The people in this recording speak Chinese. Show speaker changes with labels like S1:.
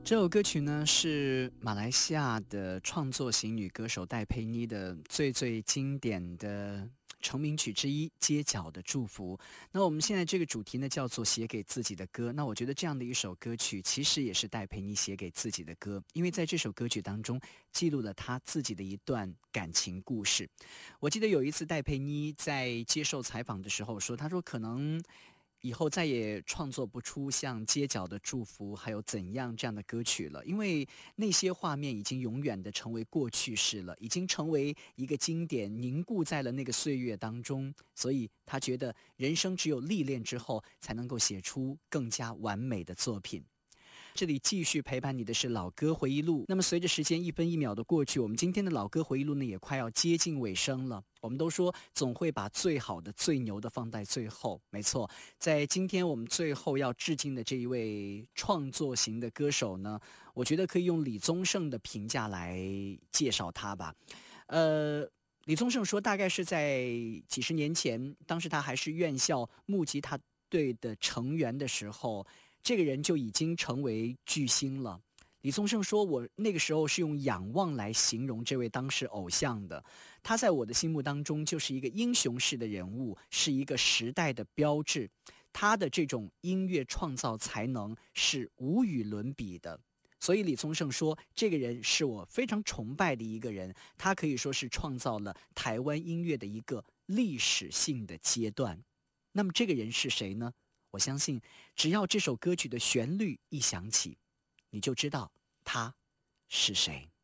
S1: 这首歌曲呢是马来西亚的创作型女歌手戴佩妮的最经典的成名曲之一《街角的祝福》。那我们现在这个主题呢叫做写给自己的歌。那我觉得这样的一首歌曲其实也是戴佩妮写给自己的歌，因为在这首歌曲当中记录了她自己的一段感情故事。我记得有一次戴佩妮在接受采访的时候说，她说可能以后再也创作不出像《街角的祝福》还有怎样这样的歌曲了，因为那些画面已经永远的成为过去式了，已经成为一个经典，凝固在了那个岁月当中。所以他觉得人生只有历练之后才能够写出更加完美的作品。这里继续陪伴你的是老歌回忆录。那么随着时间一分一秒的过去，我们今天的老歌回忆录呢也快要接近尾声了。我们都说总会把最好的最牛的放在最后，没错，在今天我们最后要致敬的这一位创作型的歌手呢，我觉得可以用李宗盛的评价来介绍他吧。李宗盛说大概是在几十年前，当时他还是院校木吉他队的成员的时候，这个人就已经成为巨星了。李宗盛说，我那个时候是用仰望来形容这位当时偶像的，他在我的心目当中就是一个英雄式的人物，是一个时代的标志，他的这种音乐创造才能是无与伦比的。所以李宗盛说，这个人是我非常崇拜的一个人，他可以说是创造了台湾音乐的一个历史性的阶段。那么这个人是谁呢？我相信只要这首歌曲的旋律一响起，你就知道他是谁。